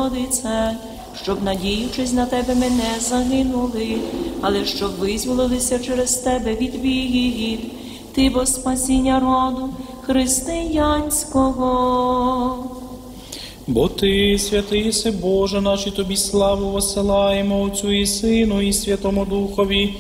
Богородице, щоб, надіючись на Тебе, ми не загинули, але щоб визволилися через Тебе від бід. Ти, бо спасіння роду християнського. Бо Ти, святий єси Боже наш, і Тобі славу посилаємо Отцю і Сину, і Святому Духові,